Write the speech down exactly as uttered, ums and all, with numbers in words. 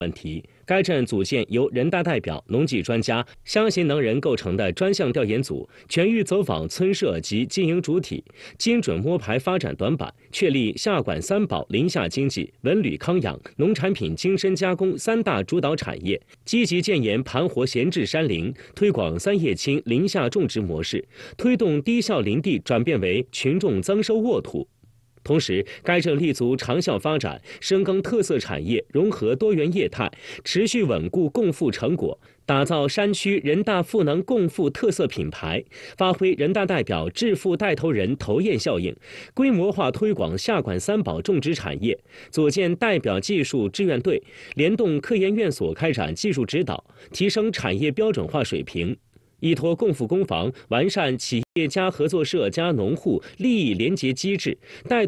问题。该镇组建由人大代表、农技专家、乡贤能人构成的专项调研组，全域走访村社及经营主体，精准摸排发展短板，确立下管三保林下经济、文旅康养、农产品精深加工三大主导产业，积极建言盘活闲置山林，推广三叶青林下种植模式，推动低效林地转变为群众增收沃土。同时，该镇立足长效发展，深耕特色产业，融合多元业态，持续稳固共富成果，打造山区人大赋能共富特色品牌，发挥人大代表致富带头人头雁效应，规模化推广下管三保种植产业，组建代表技术志愿队，联动科研院所开展技术指导，提升产业标准化水平。依托共富工房，完善企业家合作社加农户利益联结机制，带